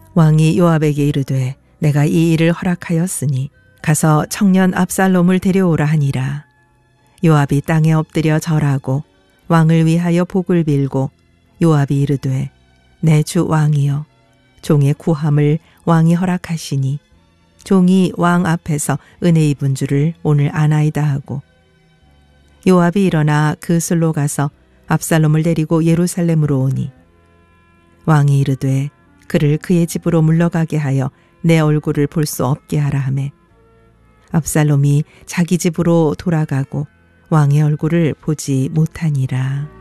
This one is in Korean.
왕이 요압에게 이르되 내가 이 일을 허락하였으니 가서 청년 압살롬을 데려오라 하니라. 요압이 땅에 엎드려 절하고 왕을 위하여 복을 빌고 요압이 이르되 내 주 왕이여 종의 구함을 왕이 허락하시니 종이 왕 앞에서 은혜 입은 줄을 오늘 아나이다 하고 요압이 일어나 그 술로 가서 압살롬을 데리고 예루살렘으로 오니 왕이 이르되 그를 그의 집으로 물러가게 하여 내 얼굴을 볼 수 없게 하라 하매 압살롬이 자기 집으로 돌아가고 왕의 얼굴을 보지 못하니라.